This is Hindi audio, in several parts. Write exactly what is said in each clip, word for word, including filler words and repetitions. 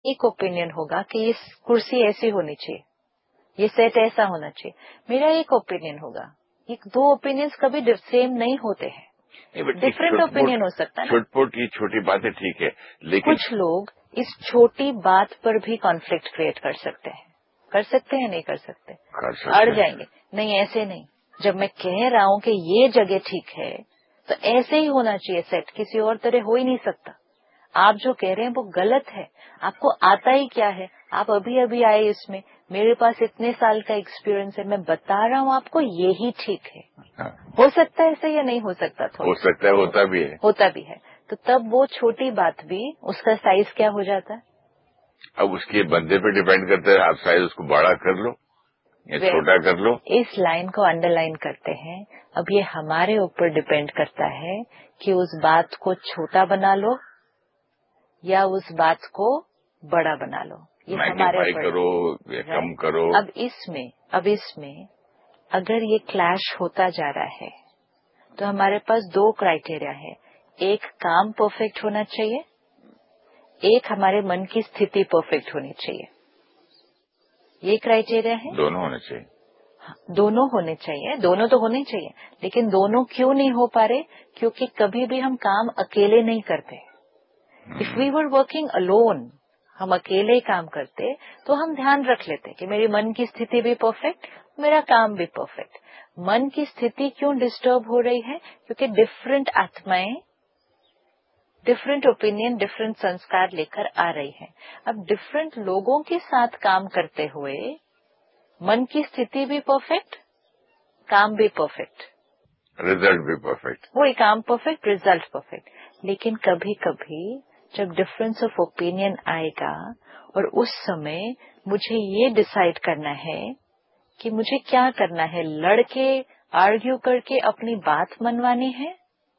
एक ओपिनियन होगा कि ये कुर्सी ऐसी होनी चाहिए, ये सेट ऐसा होना चाहिए, मेरा एक ओपिनियन होगा। ये दो ओपिनियंस कभी सेम नहीं होते हैं, डिफरेंट ओपिनियन हो सकता है। छोट-पोट की छोटी बातें ठीक है, लेकिन कुछ लोग इस छोटी बात पर भी कॉन्फ्लिक्ट क्रिएट कर सकते हैं। कर सकते हैं, नहीं कर सकते, कर सकते अड़ जाएंगे। नहीं, ऐसे नहीं, जब मैं कह रहा हूं कि ये जगह ठीक है तो ऐसे ही होना चाहिए सेट, किसी और तरह हो ही नहीं सकता। आप जो कह रहे हैं वो गलत है। आपको आता ही क्या है, आप अभी अभी आए इसमें, मेरे पास इतने साल का एक्सपीरियंस है, मैं बता रहा हूँ आपको यही ठीक है। हाँ। हो सकता है ऐसे या नहीं हो सकता, थोड़ा हो सकता है, होता भी है, होता भी है। तो तब वो छोटी बात भी, उसका साइज क्या हो जाता है? अब उसके बंदे पे डिपेंड करता है, आप साइज उसको बड़ा कर लो या छोटा कर लो। इस लाइन को अंडरलाइन करते हैं। अब ये हमारे ऊपर डिपेंड करता है कि उस बात को छोटा बना लो या उस बात को बड़ा बना लो। ये हमारे ऊपर करो या कम करो। अब इसमें अब इसमें अगर ये क्लैश होता जा रहा है तो हमारे पास दो क्राइटेरिया है। एक, काम परफेक्ट होना चाहिए, एक हमारे मन की स्थिति परफेक्ट होनी चाहिए। ये क्राइटेरिया है। दोनों होने चाहिए। दोनों होने चाहिए, दोनों तो होने चाहिए, लेकिन दोनों क्यों नहीं हो पा रहे? क्योंकि कभी भी हम काम अकेले नहीं करते। If we were working alone, हम अकेले काम करते तो हम ध्यान रख लेते कि मेरी मन की स्थिति भी परफेक्ट, मेरा काम भी परफेक्ट। मन की स्थिति क्यों डिस्टर्ब हो रही है? क्योंकि डिफरेंट आत्माएं, डिफरेंट ओपिनियन, डिफरेंट संस्कार लेकर आ रही है। अब डिफरेंट लोगों के साथ काम करते हुए मन की स्थिति भी परफेक्ट, काम भी परफेक्ट, रिजल्ट भी परफेक्ट। वही काम परफेक्ट, रिजल्ट परफेक्ट। लेकिन कभी कभी जब डिफरेंस ऑफ ओपिनियन आएगा और उस समय मुझे ये डिसाइड करना है कि मुझे क्या करना है, लड़के आर्ग्यू करके अपनी बात मनवानी है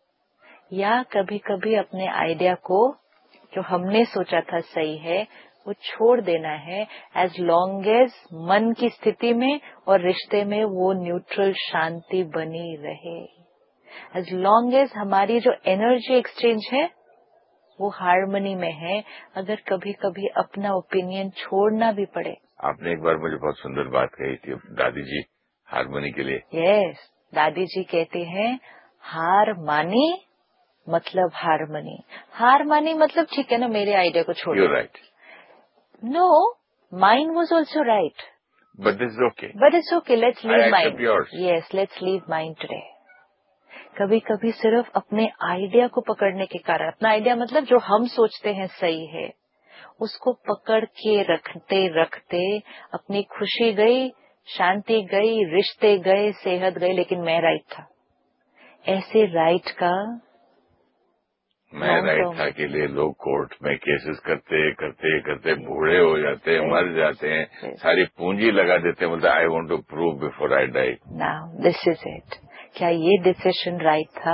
या कभी कभी अपने आइडिया को जो हमने सोचा था सही है वो छोड़ देना है, एज लॉन्ग एज मन की स्थिति में और रिश्ते में वो न्यूट्रल शांति बनी रहे, एज लॉन्ग एज हमारी जो एनर्जी एक्सचेंज है वो हार्मनी में है। अगर कभी कभी अपना ओपिनियन छोड़ना भी पड़े। आपने एक बार मुझे बहुत सुंदर बात कही थी दादी जी, हार्मनी के लिए। यस yes, दादी जी कहते हैं हार मानी मतलब हारमनी। हार मानी मतलब ठीक है ना, मेरे आइडिया को छोड़। You're right. No, mine was also right. But this is okay. But it's okay. Let's leave I accept mine. yours. Yes, let's leave mine today. कभी कभी सिर्फ अपने आइडिया को पकड़ने के कारण, अपना आइडिया मतलब जो हम सोचते हैं सही है, उसको पकड़ के रखते रखते अपनी खुशी गई, शांति गई, रिश्ते गए, सेहत गई, लेकिन मैं राइट था। ऐसे राइट का मैं राइट था के लिए लोग कोर्ट में केसेस करते करते करते बूढ़े हो जाते हैं, मर जाते हैं, सारी पूंजी लगा देते हैं, बोलते I want to prove before I die. Now this is it. क्या ये डिसीजन राइट था?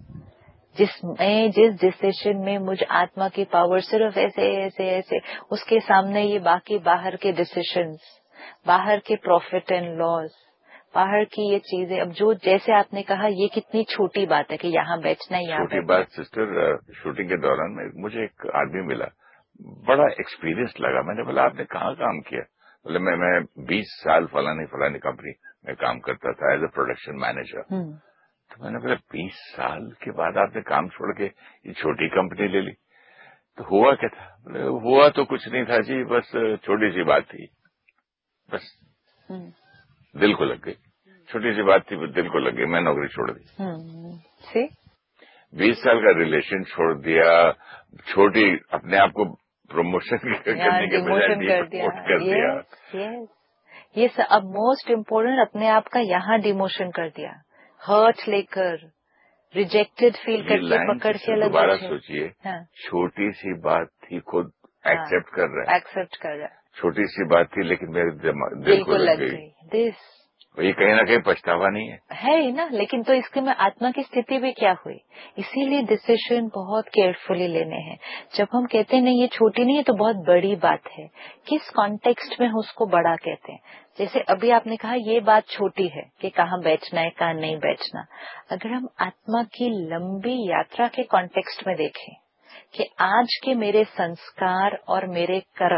जिसमें जिस डिसीजन में मुझ आत्मा की पावर सिर्फ ऐसे ऐसे ऐसे, उसके सामने ये बाकी बाहर के डिसीजंस, बाहर के प्रॉफिट एंड लॉस, बाहर की ये चीजें, अब जो जैसे आपने कहा ये कितनी छोटी बात है कि यहाँ बैठना है, यहाँ छोटी बात सिस्टर। शूटिंग के दौरान मुझे एक आदमी मिला, बड़ा एक्सपीरियंस लगा। मैंने बोला आपने कहाँ काम किया? बोले मैं मैं बीस साल फलानी फलानी कंपनी में काम करता था एज ए प्रोडक्शन मैनेजर। तो मैंने बोला बीस साल के बाद आपने काम छोड़ के ये छोटी कंपनी ले ली, तो हुआ क्या था? बोले हुआ तो कुछ नहीं था जी, बस छोटी सी बात थी, बस दिल को लग गई। छोटी सी बात थी, बस दिल को लग गई, मैं नौकरी छोड़ दी। बीस साल का रिलेशन छोड़ दिया, छोटी अपने आप को प्रमोशन करने के बजाय डिमोट कर दिया। यस, ये अब मोस्ट इम्पोर्टेंट, अपने आप का यहाँ डिमोशन कर दिया, हर्ट लेकर, रिजेक्टेड फील करके पकड़ के अलग। दोबारा सोचिए, हाँ। छोटी सी बात थी, खुद एक्सेप्ट हाँ, कर रहा है, एक्सेप्ट कर रहा है, छोटी सी बात थी लेकिन मेरे दिल, दिल को लग गई। दिस ये कहीं ना कहीं पछतावा नहीं है, है ही ना। लेकिन तो इसके में आत्मा की स्थिति भी क्या हुई? इसीलिए डिसीजन बहुत केयरफुली लेने हैं। जब हम कहते हैं नहीं ये छोटी नहीं है तो बहुत बड़ी बात है, किस कॉन्टेक्स्ट में उसको बड़ा कहते हैं? जैसे अभी आपने कहा ये बात छोटी है कि कहाँ बैठना है, कहाँ नहीं बैठना। अगर हम आत्मा की लंबी यात्रा के कॉन्टेक्स्ट में देखें कि आज के मेरे संस्कार और मेरे कर्म